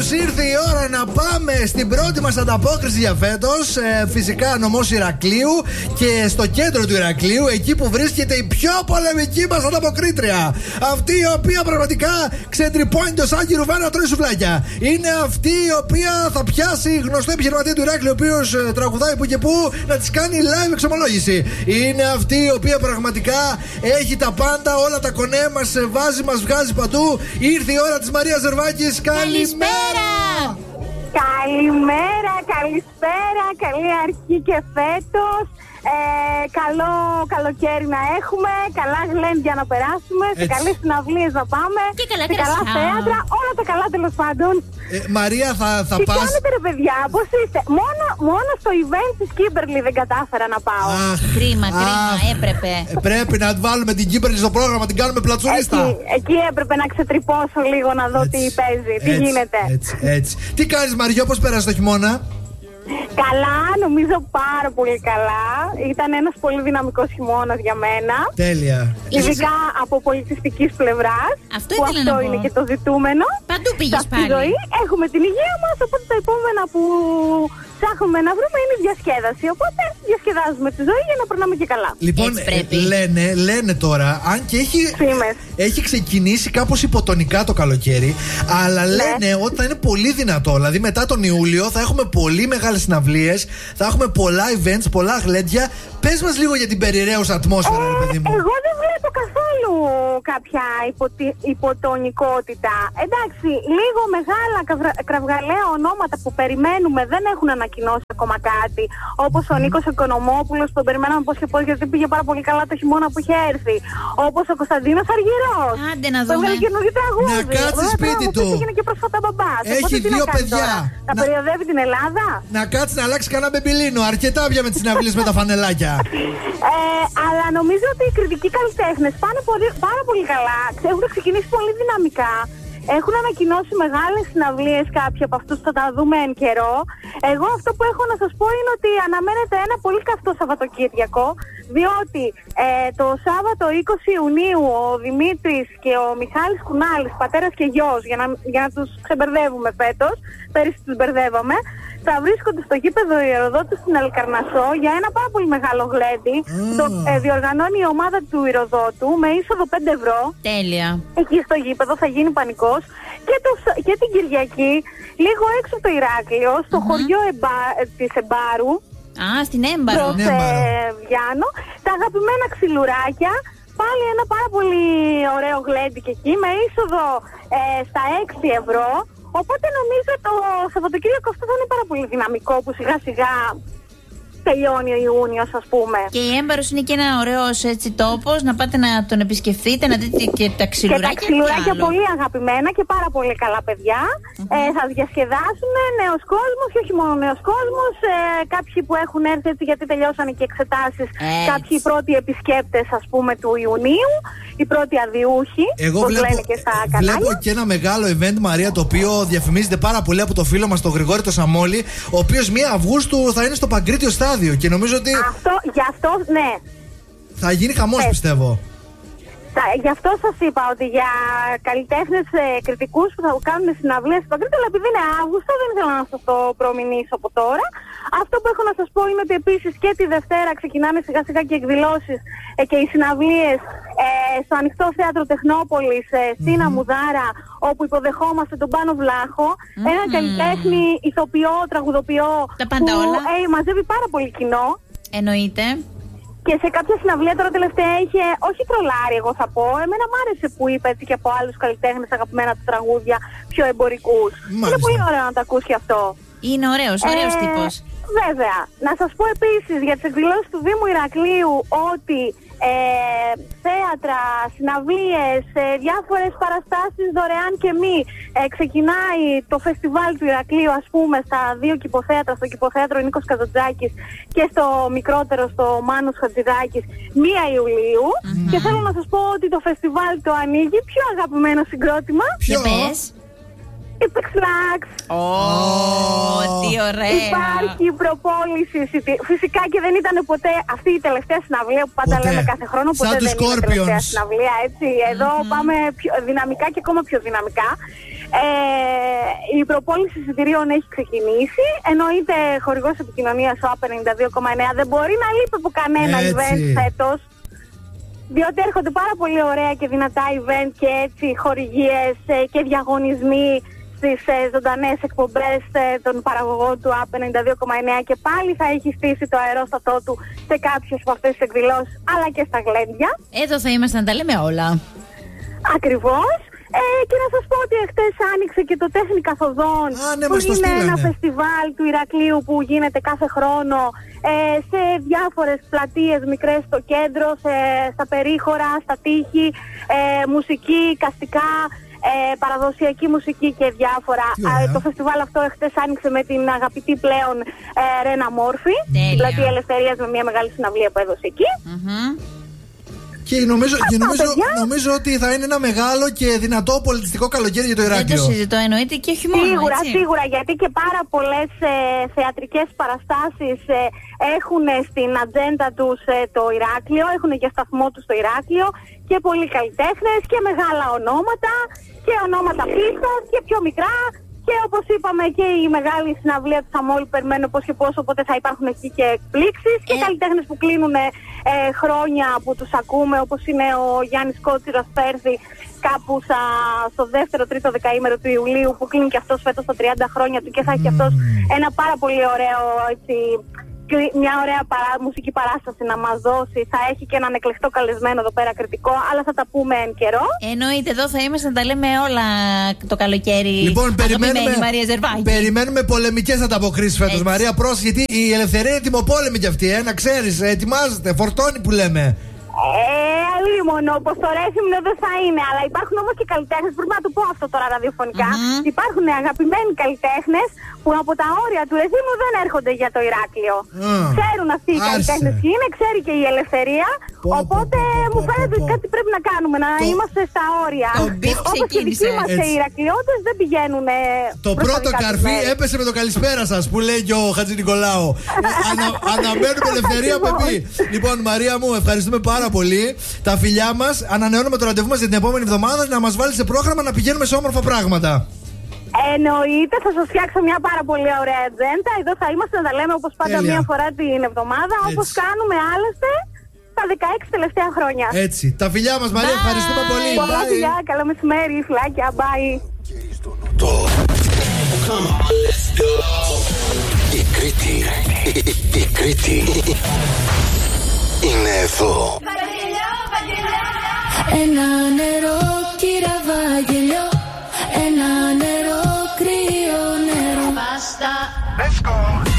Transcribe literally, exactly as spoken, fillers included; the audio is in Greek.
Επομένως ήρθε η ώρα να πάμε στην πρώτη μας ανταπόκριση για φέτος. ε, Φυσικά νομός Ηρακλείου. Και στο κέντρο του Ηρακλείου, εκεί που βρίσκεται η πιο πολεμική μας ανταποκρίτρια. Αυτή η οποία πραγματικά ξετρυπώνει το Σάκη Ρουβά να τρώει σουβλάκια. Είναι αυτή η οποία θα πιάσει γνωστό επιχειρηματία του Ηράκλειου, ο οποίος ε, τραγουδάει που και που, να της κάνει live εξομολόγηση. Είναι αυτή η οποία πραγματικά έχει τα πάντα, όλα τα κονέ, μας βάζει, μας βγάζει παντού. Ήρθε η ώρα της Μαρίας Ζερβάκης. Καλησπέρα! Καλημέρα, καλησπέρα, καλή αρχή και φέτος. Ε, καλό καλοκαίρι να έχουμε, καλά γλέντια να περάσουμε, σε καλές συναυλίες να πάμε, και καλά σε καλά θέατρα, όλα τα καλά τέλος πάντων. Ε, Μαρία, θα, θα τι πας. Τι κάνετε ρε παιδιά, πώς είστε? Μόνο, μόνο στο event της Κίμπερλι δεν κατάφερα να πάω. Αχ, κρίμα, κρίμα, αχ, έπρεπε. ε, Πρέπει να βάλουμε την Κίμπερλι στο πρόγραμμα, την κάνουμε πλατσουρίστα. Εκεί, εκεί έπρεπε να ξετρυπώσω λίγο να δω έτσι, τι παίζει, τι έτσι, γίνεται. Έτσι, έτσι. Τι κάνεις Μαριό, πώς πέρασε το χειμώνα? Καλά, νομίζω πάρα πολύ καλά. Ήταν ένας πολύ δυναμικός χειμώνας για μένα. Τέλεια. Ειδικά από πολιτιστικής πλευράς. Αυτό που ήθελα αυτό να πω. είναι και το ζητούμενο. Παντού πήγες Στη πάλι. ζωή έχουμε την υγεία μας, οπότε τα επόμενα που ψάχνουμε να βρούμε είναι η διασκέδαση. Οπότε διασκεδάζουμε τη ζωή για να περνάμε και καλά. Λοιπόν, ε, λένε, λένε τώρα, αν και έχει, έχει ξεκινήσει κάπως υποτονικά το καλοκαίρι, αλλά ναι. λένε ότι θα είναι πολύ δυνατό. Δηλαδή μετά τον Ιούλιο θα έχουμε πολύ μεγάλες συναυλίες, θα έχουμε πολλά events, πολλά γλέντια. Πες μας λίγο για την περιραίουσα ατμόσφαιρα, ε, παιδί μου. Εγώ δεν βλέπω καθόλου κάποια υποτι... υποτονικότητα. Εντάξει, λίγο μεγάλα κραυ... κραυγαλαία ονόματα που περιμένουμε δεν έχουν ανακοινώσει ακόμα κάτι. Όπως ο Νίκος Οικονομόπουλος που περιμέναμε πώς και πώς, γιατί πήγε πάρα πολύ καλά το χειμώνα που είχε έρθει. Όπως ο Κωνσταντίνος Αργυρός. Άντε να που δούμε. έβγαλε καινούργιο τραγούδι. Να κάτσει σπίτι του. Έγινε και πρόσφατα μπαμπάς. Έχει Οπότε, δύο να παιδιά. Τώρα, να... Να... να περιοδεύει την Ελλάδα. Να κάτσει να αλλάξει κανένα μπεμπιλίνο. Αρκετά πια με τις συναυλίες με τα φανελάκια. Ε, αλλά νομίζω ότι οι κριτικοί καλλιτέχνες πάνε πολύ, πάρα πολύ καλά. Έχουν ξεκινήσει πολύ δυναμικά. Έχουν ανακοινώσει μεγάλες συναυλίες, κάποιοι από αυτούς θα τα δούμε εν καιρό. Εγώ αυτό που έχω να σας πω είναι ότι αναμένεται ένα πολύ καυτό Σαββατοκύριακο, διότι ε, το Σάββατο είκοσι Ιουνίου ο Δημήτρης και ο Μιχάλης Κουνάλης, πατέρας και γιος, για να, για να τους ξεμπερδεύουμε φέτος, πέρυσι τους μπερδεύαμε, θα βρίσκονται στο γήπεδο Ηροδότου στην Αλικαρνασσό για ένα πάρα πολύ μεγάλο γλέντι. Mm. Το ε, διοργανώνει η ομάδα του Ηροδότου με είσοδο πέντε ευρώ. Τέλεια. Εκεί στο γήπεδο θα γίνει πανικός. Και, το, και την Κυριακή, λίγο έξω από το Ηράκλειο, στο mm-hmm. χωριό Εμπα, της Εμπάρου. Α, στην Έμπαρο. Προς ε, Βιάνο. Τα αγαπημένα ξυλουράκια. Πάλι ένα πάρα πολύ ωραίο γλέντι και εκεί με είσοδο ε, στα έξι ευρώ. Οπότε νομίζω το Σαββατοκύριακο αυτό θα είναι πάρα πολύ δυναμικό, που σιγά σιγά τελειώνει ο Ιούνιος, ας πούμε. Και η Έμπαρος είναι και ένα ωραίος έτσι τόπος να πάτε να τον επισκεφτείτε, να δείτε και τα ξυλουράκια. Και τα ξυλουράκια πολύ αγαπημένα και πάρα πολύ καλά παιδιά. Mm-hmm. Ε, θα διασκεδάσουν νέος κόσμος και όχι μόνο νέος κόσμος. Ε, κάποιοι που έχουν έρθει έτσι γιατί τελειώσανε και εξετάσεις. Έτσι. Κάποιοι πρώτοι επισκέπτες, ας πούμε, του Ιουνίου. Οι πρώτοι αδιούχοι. Εγώ βλέπω, λένε και στα κανάλια. Βλέπω και ένα μεγάλο event, Μαρία, το οποίο διαφημίζεται πάρα πολύ από το φίλο μας, τον Γρηγόρη το Σαμόλη, ο οποίος πρώτη Αυγούστου θα είναι στο Παγκρίτιο Στάδιο. Και νομίζω ότι. Αυτό, γι' αυτό, ναι. Θα γίνει χαμός, πιστεύω. Θα, γι' αυτό σας είπα ότι για καλλιτέχνες ε, κριτικούς που θα κάνουν συναυλίες στο Παγκρίτιο, αλλά επειδή είναι Αύγουστο, δεν ήθελα να σας το προμηνήσω από τώρα. Αυτό που έχω να σας πω είναι ότι επίσης και τη Δευτέρα ξεκινάνε σιγά σιγά και εκδηλώσεις ε, και οι συναυλίες ε, στο Ανοιχτό Θέατρο Τεχνόπολης ε, στην mm-hmm. Αμουδάρα, όπου υποδεχόμαστε τον Πάνο Βλάχο, mm-hmm. ένα καλλιτέχνη, ηθοποιό, τραγουδοποιό, που ε, μαζεύει πάρα πολύ κοινό. Εννοείται. Και σε κάποια συναυλία τώρα τελευταία είχε, όχι τρολάρι εγώ θα πω, εμένα μ' άρεσε που είπε έτσι και από άλλους καλλιτέχνες αγαπημένα του τραγούδια, πιο εμπορικούς. Μάλιστα. Είναι πολύ ωραίο να το ακούς και αυτό. Είναι ωραίος, ωραίος ε, τύπος. Βέβαια. Να σας πω επίσης για τις εκδηλώσεις του Δήμου Ηρακλείου ότι ε, θέατρα, συναυλίες, ε, διάφορες παραστάσεις δωρεάν και μη. Ε, ξεκινάει το φεστιβάλ του Ηρακλείου, ας πούμε, στα δύο κηποθέατρα, στο κηποθέατρο Νίκος Καζαντζάκης και στο μικρότερο, στο Μάνος Χατζηδάκης, πρώτη Ιουλίου. Mm-hmm. Και θέλω να σας πω ότι το φεστιβάλ το ανοίγει πιο αγαπημένο συγκρότημα. Ποιο? Η Pexlax. Ω, τι ωραία. Υπάρχει προπόληση. Φυσικά και δεν ήταν ποτέ αυτή η τελευταία συναυλία που πάντα ποτέ. λέμε κάθε χρόνο. Ποτέ σαν δεν είναι η τελευταία συναυλία, έτσι. Εδώ mm-hmm. πάμε πιο δυναμικά και ακόμα πιο δυναμικά. Ε, η προπόληση εισιτηρίων έχει ξεκινήσει. Εννοείται χορηγός επικοινωνίας ο ΑΠ ενενήντα δύο κόμμα εννέα δεν μπορεί να λείπει από κανένα έτσι. event φέτος. Διότι έρχονται πάρα πολύ ωραία και δυνατά event και έτσι χορηγίες και διαγωνισμοί στις ζωντανές εκπομπές των παραγωγών του ΑΠ ενενήντα δύο κόμμα εννέα και πάλι θα έχει στήσει το αερόστατό του σε κάποιες από αυτές τις εκδηλώσεις αλλά και στα γλέντια. Εδώ θα είμαστε να τα λέμε όλα. Ακριβώς. Ε, και να σας πω ότι εχθές άνοιξε και το Τέχνη Καθοδόν, Α, ναι, που είναι στήλανε. ένα φεστιβάλ του Ηρακλείου που γίνεται κάθε χρόνο ε, σε διάφορες πλατείες μικρές στο κέντρο, σε, στα περίχωρα, στα τείχη, ε, μουσική, καστικά, ε, παραδοσιακή μουσική και διάφορα. Ε, το φεστιβάλ αυτό εχθές άνοιξε με την αγαπητή πλέον ε, Ρένα Μόρφη, την Πλατεία Ελευθερίας, με μια μεγάλη συναυλία που έδωσε εκεί. Mm-hmm. Και νομίζω, και νομίζω, νομίζω ότι θα είναι ένα μεγάλο και δυνατό πολιτιστικό καλοκαίρι για το Ηράκλειο. Δεν το συζητώ, εννοείται και όχι μόνο. Σίγουρα, έτσι. σίγουρα, γιατί και πάρα πολλές ε, θεατρικές παραστάσεις ε, έχουν στην ατζέντα τους ε, το Ηράκλειο, έχουν και σταθμό τους το Ηράκλειο και πολλοί καλλιτέχνες και μεγάλα ονόματα και ονόματα πίστας και πιο μικρά. Και όπως είπαμε και η μεγάλη συναυλία του Σαμόλ περιμένω πώς και πώς, οπότε θα υπάρχουν εκεί και εκπλήξεις και ε... καλλιτέχνες που κλείνουν ε, χρόνια που τους ακούμε, όπως είναι ο Γιάννης Κότσιρος Πέρθη κάπου στα, στο δεύτερο τρίτο δεκαήμερο του Ιουλίου που κλείνει και αυτός φέτος τα τριάντα χρόνια του και θα έχει mm. αυτός ένα πάρα πολύ ωραίο έτσι, μια ωραία παρά, μουσική παράσταση να μας δώσει. Θα έχει και έναν εκλεκτό καλεσμένο εδώ πέρα κριτικό, αλλά θα τα πούμε εν καιρό. Εννοείται, εδώ θα είμαστε να τα λέμε όλα το καλοκαίρι. Λοιπόν, περιμένουμε, Μαρία Ζερβάκη. περιμένουμε πολεμικές ανταποκρίσεις φέτος, Μαρία. Πρόσεχε, γιατί η ελευθερία είναι τιμοπόλεμη κι αυτή, ε, να ξέρεις, ετοιμάζεται, φορτώνει που λέμε. Ε, αλίμονο, όπως το Ρέθυμνο δεν θα είναι, αλλά υπάρχουν όμως και καλλιτέχνες, πρέπει να το πω αυτό τώρα ραδιοφωνικά. Mm-hmm. Υπάρχουν αγαπημένοι καλλιτέχνες που από τα όρια του Ρεθύμνου δεν έρχονται για το Ηράκλειο. Mm. Ξέρουν αυτοί οι καλλιτέχνες ποιοι είναι, ξέρει και η ελευθερία. Πω, οπότε πω, πω, πω, μου φαίνεται ότι κάτι πρέπει να κάνουμε, να το... είμαστε στα όρια. Όπως και οι δικοί μας οι Ηρακλειώτες δεν πηγαίνουν. Το πρώτο καρφί μέρες. Έπεσε με το καλησπέρα σας που λέει και ο Χατζη Νικολάου. Ανα, αναμένουμε ελευθερία, παιδί. Λοιπόν, Μαρία μου, ευχαριστούμε πάρα πολύ. Τα φιλιά μας. Ανανεώνουμε το ραντεβού μας για την επόμενη εβδομάδα να μας βάλει σε πρόγραμμα να πηγαίνουμε σε όμορφα πράγματα. Εννοείται, θα σας φτιάξω μια πάρα πολύ ωραία ατζέντα. Εδώ θα είμαστε να τα λέμε όπως πάντα Έλια. μία φορά την εβδομάδα, όπως κάνουμε άλλωστε τα δεκαέξι τελευταία χρόνια. Έτσι. Τα φιλιά μας, Μαρία, ευχαριστούμε πολύ. Πολλά φιλιά, καλό μεσημέρι, φιλάκια, bye. Η Κρήτη, η Κρήτη είναι εδώ. Ένα νερό κυραβάγγελιο, ένα νερό κρύο νερό. Μπάστα. Let's go.